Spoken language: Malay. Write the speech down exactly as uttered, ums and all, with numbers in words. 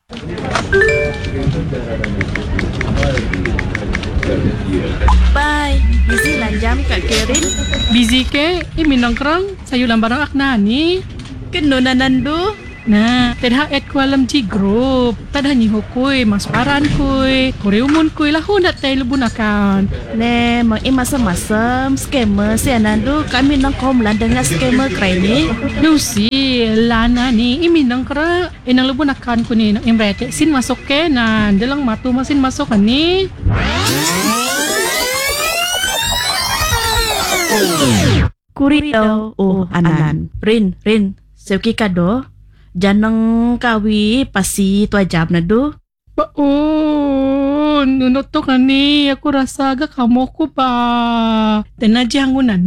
Bye. Busy lang jam Kak Kerin. Busy ke? Imi nongkrong sayu lambarang akna ni. Keno na nandu. Nah, tadha et ko alam ji group. Tadha ni hokoi masparan koi. Koreumun koi lahu nak tay lubunakan. Ne, mang imasam-masam scammer si nandu kami nongkom lan dengan scammer krai ni. Lucy, lana ni imi nongkra. Inang lubunakan ko ni nang imrete sin masuk ke nan. Dalang matu masin masuk kan ni. Kurito. Oh, anan. Rin, rin. Sewki kado. Janang kawi pasi tua jam na do. Baon, nunot to ka ni. Ako rasa aga kamo ko pa. Tanaji hangunan